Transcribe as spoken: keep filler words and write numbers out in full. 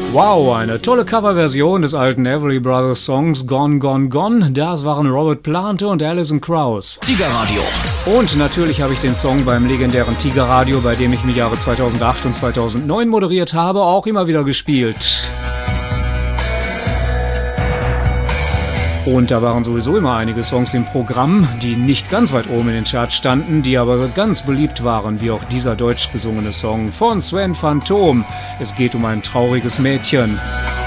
Wow, eine tolle Coverversion des alten Everly Brothers Songs Gone, Gone, Gone. Das waren Robert Plant und Alison Krauss. Tiger Radio. Und natürlich habe ich den Song beim legendären Tiger Radio, bei dem ich im Jahre zweitausendacht und zweitausendneun moderiert habe, auch immer wieder gespielt. Und da waren sowieso immer einige Songs im Programm, die nicht ganz weit oben in den Charts standen, die aber ganz beliebt waren, wie auch dieser deutsch gesungene Song von Sven Phantom. Es geht um ein trauriges Mädchen.